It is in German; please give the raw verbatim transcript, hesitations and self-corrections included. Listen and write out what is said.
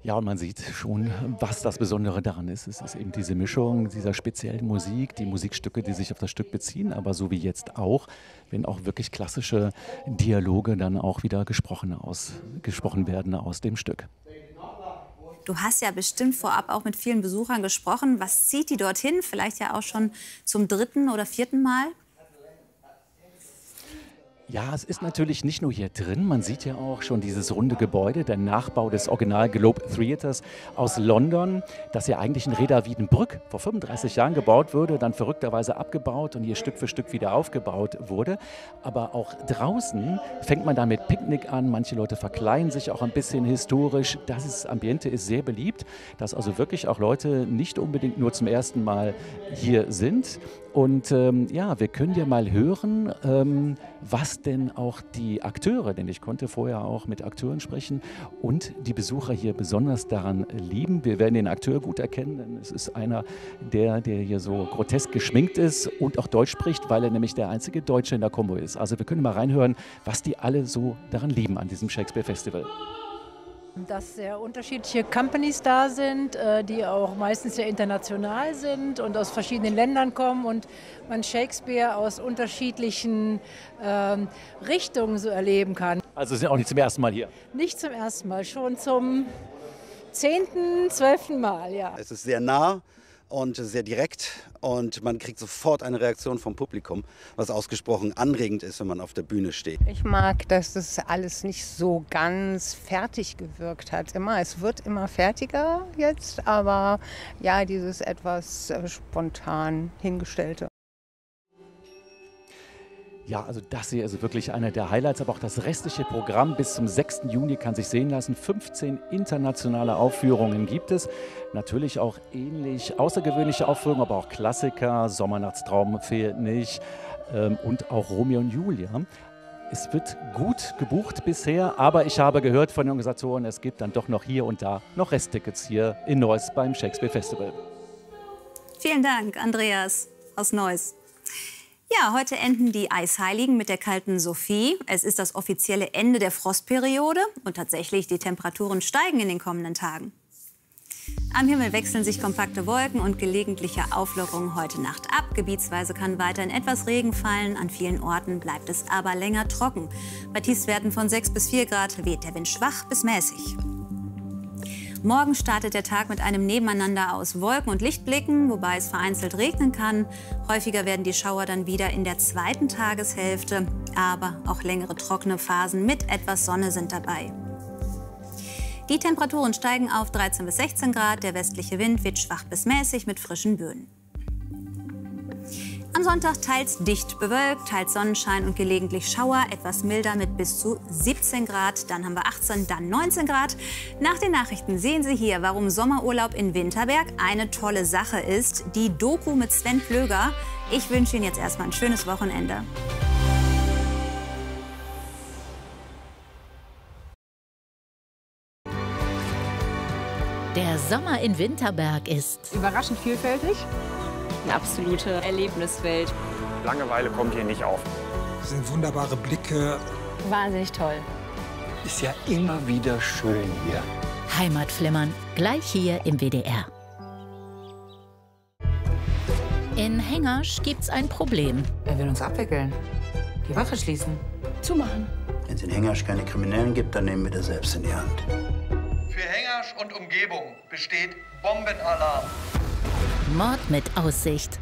Ja, und man sieht schon, was das Besondere daran ist. Es ist eben diese Mischung dieser speziellen Musik, die Musikstücke, die sich auf das Stück beziehen, aber so wie jetzt auch, wenn auch wirklich klassische Dialoge dann auch wieder gesprochen, aus, gesprochen werden aus dem Stück. Du hast ja bestimmt vorab auch mit vielen Besuchern gesprochen. Was zieht die dorthin? Vielleicht ja auch schon zum dritten oder vierten Mal? Ja, es ist natürlich nicht nur hier drin. Man sieht ja auch schon dieses runde Gebäude, der Nachbau des Original Globe Theatres aus London, das ja eigentlich in Reda Wiedenbrück vor fünfunddreißig Jahren gebaut wurde, dann verrückterweise abgebaut und hier Stück für Stück wieder aufgebaut wurde. Aber auch draußen fängt man da mit Picknick an. Manche Leute verkleiden sich auch ein bisschen historisch. Das ist, Ambiente ist sehr beliebt, dass also wirklich auch Leute nicht unbedingt nur zum ersten Mal hier sind. Und ähm, ja, wir können ja mal hören, ähm, was denn auch die Akteure, denn ich konnte vorher auch mit Akteuren sprechen und die Besucher hier besonders daran lieben. Wir werden den Akteur gut erkennen, denn es ist einer, der, der hier so grotesk geschminkt ist und auch Deutsch spricht, weil er nämlich der einzige Deutsche in der Kombo ist. Also wir können mal reinhören, was die alle so daran lieben an diesem Shakespeare Festival. Dass sehr unterschiedliche Companies da sind, die auch meistens sehr international sind und aus verschiedenen Ländern kommen und man Shakespeare aus unterschiedlichen ähm, Richtungen so erleben kann. Also Sie sind auch nicht zum ersten Mal hier? Nicht zum ersten Mal, schon zum zehnten, zwölften Mal, ja. Es ist sehr nah und sehr direkt und man kriegt sofort eine Reaktion vom Publikum, was ausgesprochen anregend ist, wenn man auf der Bühne steht. Ich mag, dass das alles nicht so ganz fertig gewirkt hat. Immer, es wird immer fertiger jetzt, aber ja, dieses etwas äh, spontan hingestellte. Ja, also das hier ist wirklich einer der Highlights, aber auch das restliche Programm bis zum sechsten Juni kann sich sehen lassen. fünfzehn internationale Aufführungen gibt es. Natürlich auch ähnlich außergewöhnliche Aufführungen, aber auch Klassiker, Sommernachtstraum fehlt nicht ähm, und auch Romeo und Julia. Es wird gut gebucht bisher, aber ich habe gehört von den Organisatoren, es gibt dann doch noch hier und da noch Resttickets hier in Neuss beim Shakespeare Festival. Vielen Dank, Andreas aus Neuss. Ja, heute enden die Eisheiligen mit der kalten Sophie. Es ist das offizielle Ende der Frostperiode und tatsächlich, die Temperaturen steigen in den kommenden Tagen. Am Himmel wechseln sich kompakte Wolken und gelegentliche Auflockerungen heute Nacht ab. Gebietsweise kann weiterhin etwas Regen fallen. An vielen Orten bleibt es aber länger trocken. Bei Tiefstwerten von sechs bis vier Grad weht der Wind schwach bis mäßig. Morgen startet der Tag mit einem Nebeneinander aus Wolken und Lichtblicken, wobei es vereinzelt regnen kann. Häufiger werden die Schauer dann wieder in der zweiten Tageshälfte, aber auch längere trockene Phasen mit etwas Sonne sind dabei. Die Temperaturen steigen auf dreizehn bis sechzehn Grad, der westliche Wind weht schwach bis mäßig mit frischen Böen. Am Sonntag teils dicht bewölkt, teils Sonnenschein und gelegentlich Schauer, etwas milder mit bis zu siebzehn Grad. Dann haben wir achtzehn, dann neunzehn Grad. Nach den Nachrichten sehen Sie hier, warum Sommerurlaub in Winterberg eine tolle Sache ist. Die Doku mit Sven Plöger. Ich wünsche Ihnen jetzt erstmal ein schönes Wochenende. Der Sommer in Winterberg ist überraschend vielfältig. Eine absolute Erlebniswelt. Langeweile kommt hier nicht auf. Das sind wunderbare Blicke. Wahnsinnig toll. Ist ja immer wieder schön hier. Heimatflimmern, gleich hier im W D R. In Hengersch gibt's ein Problem. Er will uns abwickeln. Die Wache schließen. Zumachen. Wenn es in Hengersch keine Kriminellen gibt, dann nehmen wir das selbst in die Hand. Für Hengersch und Umgebung besteht Bombenalarm. Mord mit Aussicht.